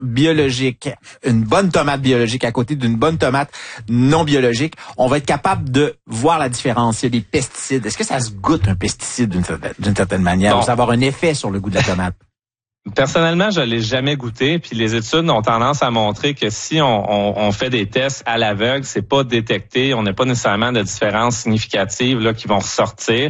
biologique, une bonne tomate biologique à côté d'une bonne tomate non biologique, on va être capable de voir la différence. Il y a des pesticides. Est-ce que ça se goûte un pesticide d'une certaine manière? Ou ça va avoir un effet sur le goût de la tomate? Personnellement, je l'ai jamais goûté, puis les études ont tendance à montrer que si on fait des tests à l'aveugle, c'est pas détecté, on n'a pas nécessairement de différences significatives là qui vont ressortir.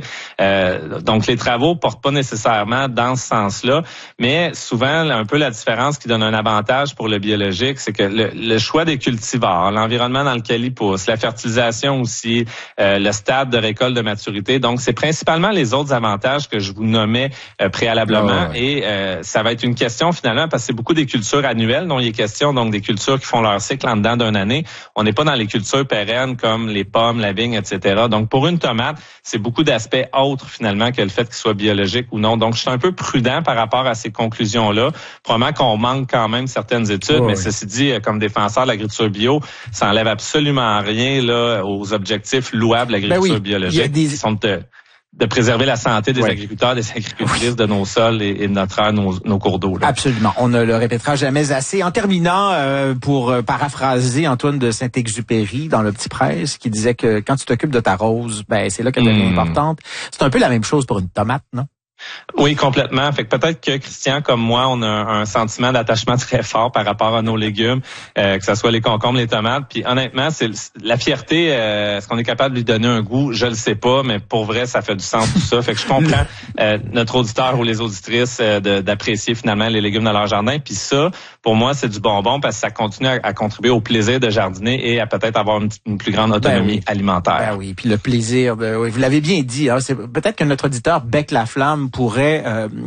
Donc les travaux portent pas nécessairement dans ce sens-là, mais souvent un peu la différence qui donne un avantage pour le biologique, c'est que le choix des cultivars, l'environnement dans lequel ils poussent, la fertilisation aussi, le stade de récolte de maturité. Donc c'est principalement les autres avantages que je vous nommais préalablement et ça va être une question finalement parce que c'est beaucoup des cultures annuelles dont il est question, donc des cultures qui font leur cycle en dedans d'une année. On n'est pas dans les cultures pérennes comme les pommes, la vigne, etc. Donc pour une tomate, c'est beaucoup d'aspects autres finalement que le fait qu'il soit biologique ou non. Donc je suis un peu prudent par rapport à ces conclusions-là. Probablement qu'on manque quand même certaines études, mais ceci dit, comme défenseur de l'agriculture bio, ça enlève absolument rien là aux objectifs louables de l'agriculture biologique qui sont de préserver la santé des agriculteurs, des agricultrices, de nos sols et de notre air, nos cours d'eau. Là. Absolument. On ne le répétera jamais assez. En terminant, pour paraphraser Antoine de Saint-Exupéry dans Le Petit Presse, qui disait que quand tu t'occupes de ta rose, c'est là qu'elle devient importante. C'est un peu la même chose pour une tomate, non? Oui, complètement. Fait que peut-être que Christian, comme moi, on a un sentiment d'attachement très fort par rapport à nos légumes, que ce soit les concombres, les tomates. Puis honnêtement, c'est la fierté. Est-ce qu'on est capable de lui donner un goût? Je le sais pas, mais pour vrai, ça fait du sens tout ça. Fait que je comprends notre auditeur ou les auditrices d'apprécier finalement les légumes dans leur jardin. Puis ça, pour moi, c'est du bonbon parce que ça continue à contribuer au plaisir de jardiner et à peut-être avoir une plus grande autonomie alimentaire. Ben oui, puis le plaisir. Vous l'avez bien dit. Hein, c'est peut-être que notre auditeur bec la flamme pourrait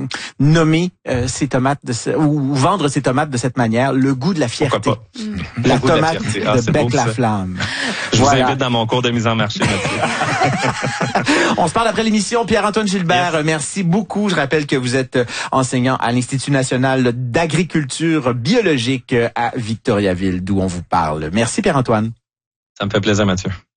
nommer ses tomates ou vendre ses tomates de cette manière, le goût de la fierté. La tomate de bec la flamme. Je vous invite dans mon cours de mise en marché. On se parle après l'émission. Pierre-Antoine Gilbert, merci beaucoup. Je rappelle que vous êtes enseignant à l'Institut national d'agriculture biologique à Victoriaville, d'où on vous parle. Merci Pierre-Antoine. Ça me fait plaisir, Mathieu.